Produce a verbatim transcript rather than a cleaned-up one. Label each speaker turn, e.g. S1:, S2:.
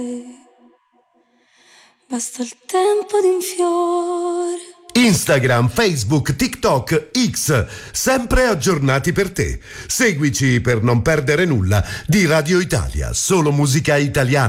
S1: Basta il tempo di un fiore.
S2: Instagram, Facebook, TikTok, X, sempre aggiornati per te. Seguici per non perdere nulla di Radio Italia, solo musica italiana.